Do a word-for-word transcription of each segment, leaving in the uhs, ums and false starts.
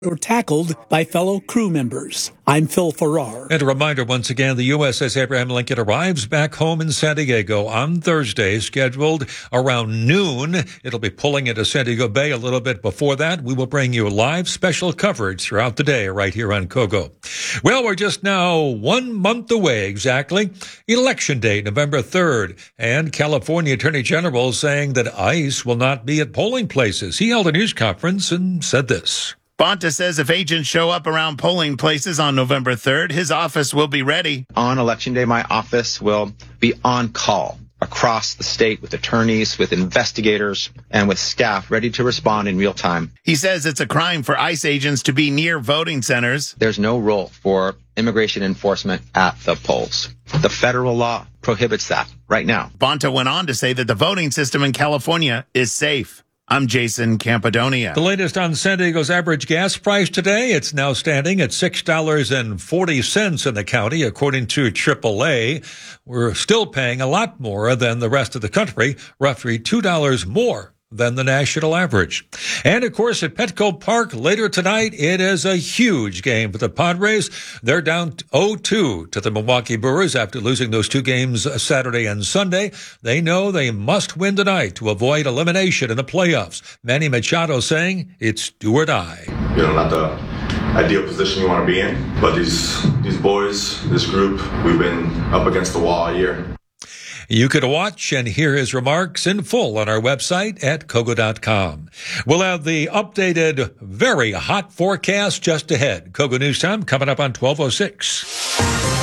or tackled by fellow crew members. I'm Phil Farrar. And a reminder once again, the U S S Abraham Lincoln arrives back home in San Diego on Thursday, scheduled around noon. It'll be pulling into San Diego Bay a little bit before that. We will bring you live special coverage throughout the day right here on Kogo. Well, we're just now one month away exactly. Election Day, November third. And California Attorney General saying that ICE will not be at polling places. He held a news conference and said this. Bonta says if agents show up around polling places on November third, his office will be ready. On Election Day, my office will be on call across the state with attorneys, with investigators, and with staff ready to respond in real time. He says it's a crime for ICE agents to be near voting centers. There's no role for immigration enforcement at the polls. The federal law prohibits that right now. Bonta went on to say that the voting system in California is safe. I'm Jason Campidonia. The latest on San Diego's average gas price today, it's now standing at six dollars and forty cents in the county, according to triple A. We're still paying a lot more than the rest of the country, roughly two dollars more than the national average. And, of course, at Petco Park later tonight, it is a huge game for the Padres. They're down oh two to the Milwaukee Brewers after losing those two games Saturday and Sunday. They know they must win tonight to avoid elimination in the playoffs. Manny Machado saying it's do or die. You know, not the ideal position you want to be in, but these these boys, this group, we've been up against the wall all year. You could watch and hear his remarks in full on our website at kogo dot com. We'll have the updated, very hot forecast just ahead. Kogo News Time coming up on twelve oh six.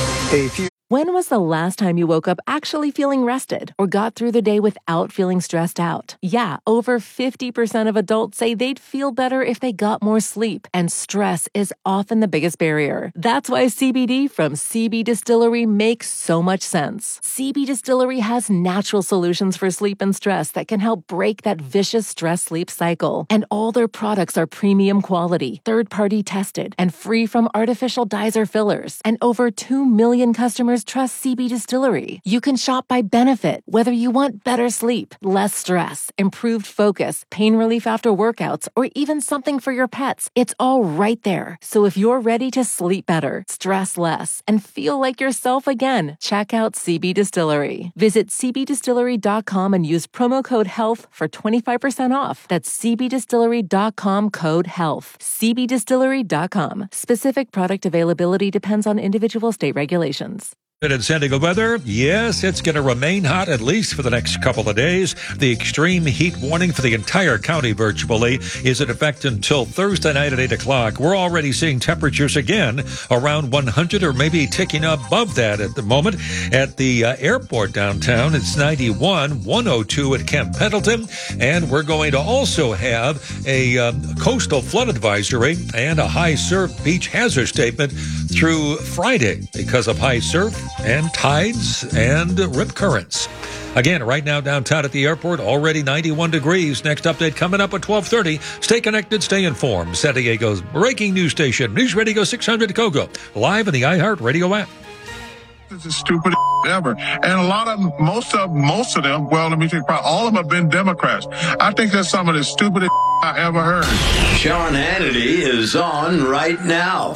A few When was the last time you woke up actually feeling rested or got through the day without feeling stressed out? Yeah, over fifty percent of adults say they'd feel better if they got more sleep, and stress is often the biggest barrier. That's why C B D from C B Distillery makes so much sense. C B Distillery has natural solutions for sleep and stress that can help break that vicious stress-sleep cycle. And all their products are premium quality, third-party tested, and free from artificial dyes or fillers. And over two million customers trust C B Distillery. You can shop by benefit, whether you want better sleep, less stress, improved focus, pain relief after workouts, or even something for your pets. It's all right there. So if you're ready to sleep better, stress less, and feel like yourself again, check out C B Distillery. Visit c b distillery dot com and use promo code HEALTH for twenty-five percent off. That's c b distillery dot com code HEALTH. c b distillery dot com. Specific product availability depends on individual state regulations. In San Diego weather, yes, it's going to remain hot at least for the next couple of days. The extreme heat warning for the entire county virtually is in effect until Thursday night at eight o'clock. We're already seeing temperatures again around one hundred or maybe ticking above that at the moment. At the uh, airport downtown, it's ninety-one, one oh two at Camp Pendleton. And we're going to also have a um, coastal flood advisory and a high surf beach hazard statement through Friday because of high surf and tides and rip currents. Again, right now downtown at the airport, already ninety-one degrees. Next update coming up at twelve thirty. Stay connected, stay informed. San Diego's breaking news station, News Radio six hundred Kogo, live in the iHeart Radio app. This is stupid ever. And a lot of them, most of most of them, well, let me take probably all of them have been Democrats. I think that's some of the stupidest I ever heard. Sean Hannity is on right now.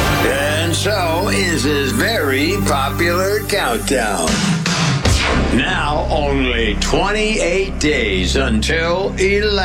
And so is his very popular countdown. Now only twenty-eight days until election.